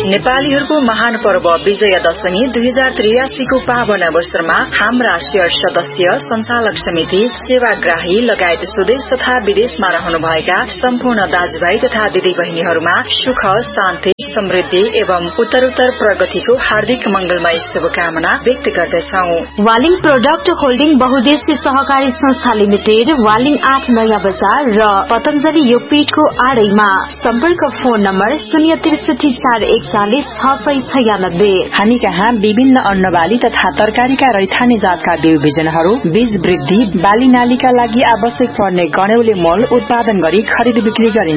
नेपालीहरूको महान पर्व विजयादशमी 2083 को पावन अवसरमा हाम्रा शेयर सदस्य, संचालक समिति, सेवाग्राही लगायत स्वदेश तथा विदेशमा रहनुभएका सम्पूर्ण दाजुभाइ तथा दिदी बहिनीहरूमा सुख, शान्ति, समृद्धि एवं उत्तरोत्तर प्रगतिको हार्दिक मंगलमय शुभकामना व्यक्त गर्दछौं। वालिङ प्रोडक्ट होल्डिङ बहुद्देश्य सहकारी संस्था लिमिटेड, वालिङ 8 नयाँ बजार र पतञ्जलि योगपीठको आड़ैमा। सम्पर्क फोन नम्बर 063 441 696। हामी कहाँ विभिन्न अन्नबाली तथा तरकारीका रैथाने जातका बिउ बिजनहरू, बीज वृद्धि, बाली नालीका लागि आवश्यक पर्ने गण्यौले मल उत्पादन गरी खरिद बिक्री गरिन्छ।